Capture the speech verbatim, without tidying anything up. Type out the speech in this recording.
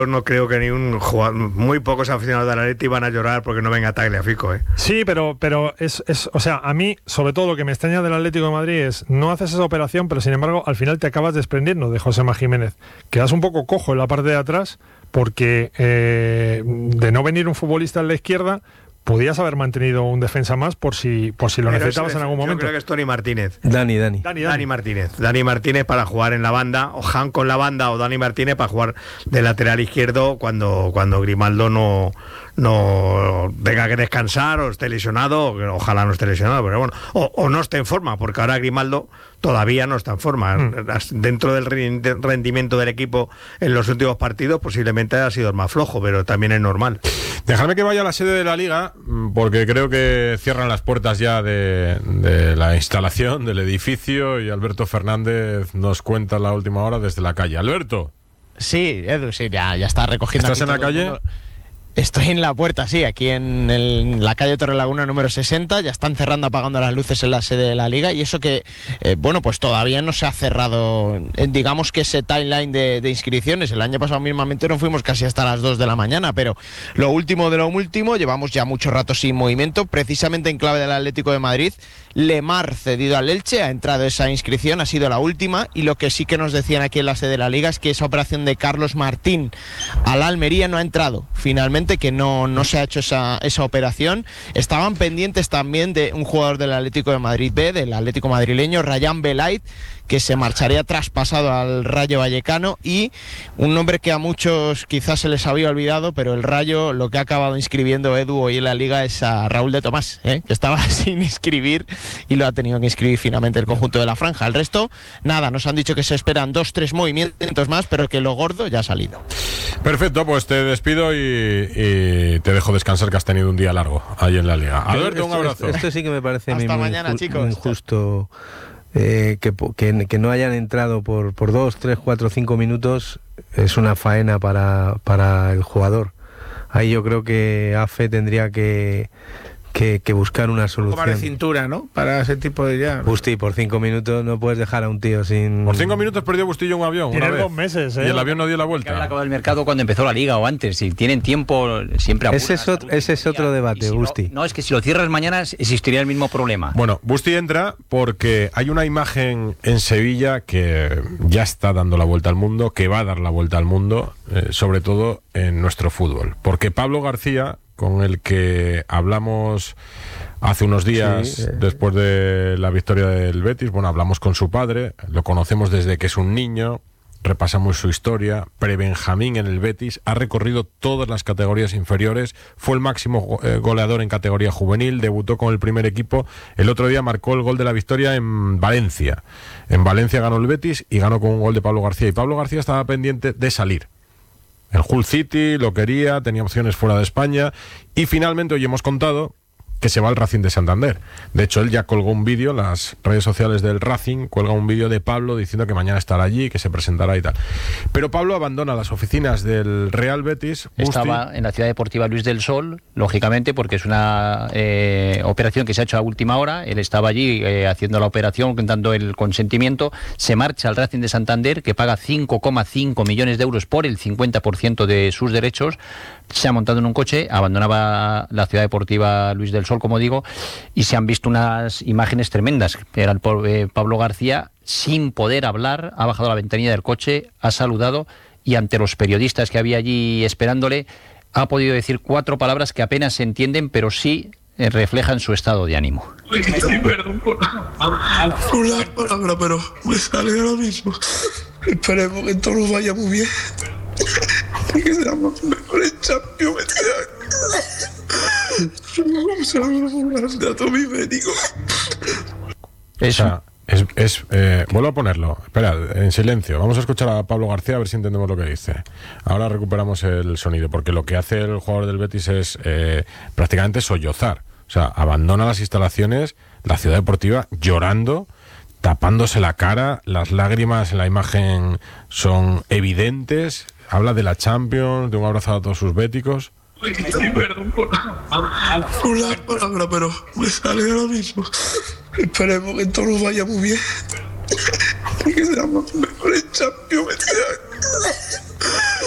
No creo que ni un jugador, muy pocos aficionados del Atleti van a llorar porque no venga Tagliafico, ¿eh? Sí, pero, pero es, es, o sea, a mí, sobre todo lo que me extraña del Atlético de Madrid es, no haces esa operación, pero sin embargo, al final te acabas desprendiendo de Josema Jiménez. Quedas un poco cojo en la parte de atrás, porque eh, de no venir un futbolista en la izquierda, podías haber mantenido un defensa más por si por si lo Pero necesitabas es, en algún momento. Yo creo que es Tony Martínez. Dani, Dani. Dani, Dani. Dani Martínez. Dani Martínez para jugar en la banda, o Han con la banda, o Dani Martínez para jugar de lateral izquierdo cuando, cuando Grimaldo no, no tenga que descansar o esté lesionado, o ojalá no esté lesionado, pero bueno, o, o no esté en forma, porque ahora Grimaldo todavía no está en forma. Mm. Dentro del rendimiento del equipo en los últimos partidos posiblemente ha sido el más flojo, pero también es normal. Dejadme que vaya a la sede de la Liga, porque creo que cierran las puertas ya de, de la instalación del edificio, y Alberto Fernández nos cuenta la última hora desde la calle. Alberto. Sí, Edu, sí, ya, ya está recogiendo. ¿Estás en la calle? Estoy en la puerta, sí, aquí en, el, en la calle Torrelaguna número sesenta. Ya están cerrando, apagando las luces en la sede de la Liga, y eso que, eh, bueno, pues todavía no se ha cerrado, eh, digamos que ese timeline de, de inscripciones. El año pasado mismamente nos fuimos casi hasta las dos de la mañana, pero lo último de lo último, llevamos ya mucho rato sin movimiento, precisamente en clave del Atlético de Madrid. Lemar cedido al Elche, ha entrado esa inscripción, ha sido la última, y lo que sí que nos decían aquí en la sede de la Liga es que esa operación de Carlos Martín a la Almería no ha entrado, finalmente, que no, no se ha hecho esa, esa operación. Estaban pendientes también de un jugador del Atlético de Madrid B, del Atlético madrileño, Rayán Belait, que se marcharía traspasado al Rayo Vallecano, y un nombre que a muchos quizás se les había olvidado, pero el Rayo lo que ha acabado inscribiendo Edu hoy en la Liga es a Raúl de Tomás, ¿eh? que estaba sin inscribir y lo ha tenido que inscribir finalmente el conjunto de la franja. El resto, nada, nos han dicho que se esperan dos, tres movimientos más, pero que lo gordo ya ha salido. Perfecto, pues te despido y, y te dejo descansar, que has tenido un día largo ahí en la Liga. Alberto, un abrazo. Esto, esto sí que me parece Hasta muy, mañana, muy, chicos. muy injusto. Eh, que, que, que no hayan entrado por, por dos, tres, cuatro, cinco minutos es una faena para, para el jugador. Ahí yo creo que A F E tendría que, que, que buscar una solución. Un poco más de cintura, ¿no? Para ese tipo de ya. Busti, por cinco minutos no puedes dejar a un tío sin... Por cinco minutos perdió Bustillo un avión. Tiene una vez. dos meses, ¿eh? Y el avión no dio la vuelta. Que acabado el mercado cuando empezó la Liga o antes. Si tienen tiempo, siempre apuran. Ese es otro, ese es otro debate, si Busti. No, no, es que si lo cierras mañana existiría el mismo problema. Bueno, Busti entra porque hay una imagen en Sevilla que ya está dando la vuelta al mundo, que va a dar la vuelta al mundo, eh, sobre todo en nuestro fútbol. Porque Pablo García, con el que hablamos hace unos días, sí, eh. después de la victoria del Betis, bueno, hablamos con su padre, lo conocemos desde que es un niño, repasamos su historia, pre-Benjamín en el Betis, ha recorrido todas las categorías inferiores, fue el máximo eh, goleador en categoría juvenil, debutó con el primer equipo, el otro día marcó el gol de la victoria en Valencia. En Valencia ganó el Betis y ganó con un gol de Pablo García, y Pablo García estaba pendiente de salir. El Hull City lo quería, tenía opciones fuera de España, y finalmente hoy hemos contado que se va al Racing de Santander. De hecho, él ya colgó un vídeo en las redes sociales del Racing, cuelga un vídeo de Pablo diciendo que mañana estará allí, que se presentará y tal. Pero Pablo abandona las oficinas del Real Betis. Estaba Busti. en la Ciudad Deportiva Luis del Sol, lógicamente, porque es una eh, operación que se ha hecho a última hora. Él estaba allí eh, haciendo la operación, dando el consentimiento. Se marcha al Racing de Santander, que paga cinco coma cinco millones de euros por el cincuenta por ciento de sus derechos. Se ha montado en un coche, abandonaba la Ciudad Deportiva Luis del Sol, como digo, y se han visto unas imágenes tremendas. Era el eh, Pablo García, sin poder hablar, ha bajado la ventanilla del coche, ha saludado, y ante los periodistas que había allí esperándole, ha podido decir cuatro palabras que apenas se entienden, pero sí eh, reflejan su estado de ánimo. Perdón por, por la palabra, pero me sale ahora mismo. Esperemos que todo nos vaya muy bien y que seamos mejores Champions. Se lo voy a todo mi médico. Esa es, es eh, vuelvo a ponerlo. Espera, en silencio. Vamos a escuchar a Pablo García a ver si entendemos lo que dice. Ahora recuperamos el sonido, porque lo que hace el jugador del Betis es eh, prácticamente sollozar. O sea, abandona las instalaciones, la Ciudad Deportiva, llorando, tapándose la cara. Las lágrimas en la imagen son evidentes. Habla de la Champions, de un abrazo a todos sus béticos. Perdón por, por la palabra, pero me sale ahora mismo. Esperemos que todo nos vaya muy bien y que seamos mejores Champions.